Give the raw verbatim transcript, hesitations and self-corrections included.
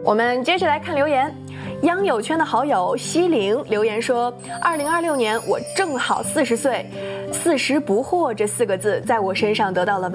我们接着来看留言，央友圈的好友西陵留言说：二零二六年我正好四十岁，四十不惑这四个字在我身上得到了